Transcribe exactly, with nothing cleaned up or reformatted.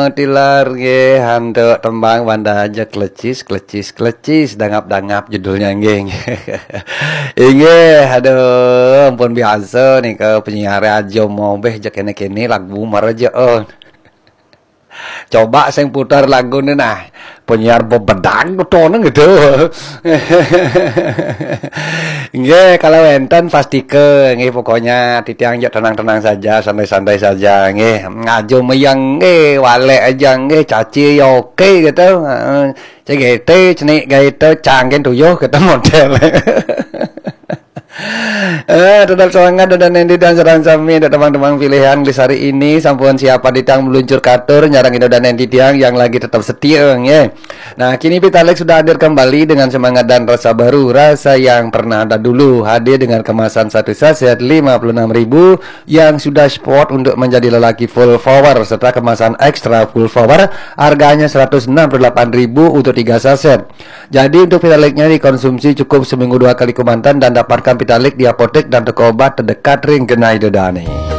tilar nggih handuk tembang banda aja klecis klecis klecis dangap-dangap judulnya nggih. Inggih aduh ampun biasa nih ke penyiar aja mau beh jak kene-kene lagu marajaon. Coba saya putar lagu ini nah penyiar bebedang tonen gitu. Nggih kalau enten pasti ke nggih pokoknya titiang aja tenang-tenang saja santai-santai saja nggih ngajo meyang nggih walek aja nggih caci ya oke gitu. Cek gitu cenik gitu canggih tuyuh gitu model. Eh, tetap semangat dan Nendi dan Serang Sami dan teman-teman pilihan di hari ini sampun siapa ditang meluncur katur nyarang Indo dan Nendi Tiang yang lagi tetap setia ya. Nah kini Pitalik sudah hadir kembali dengan semangat dan rasa baru, rasa yang pernah ada dulu, hadir dengan kemasan satu saset lima puluh enam ribu yang sudah sport untuk menjadi lelaki full power serta kemasan ekstra full power harganya seratus enam puluh delapan ribu untuk tiga saset. Jadi untuk Pitaliknya dikonsumsi cukup seminggu dua kali kumantan dan dapatkan Pitalik di apotek dan toko obat terdekat Ring Genai Dodani.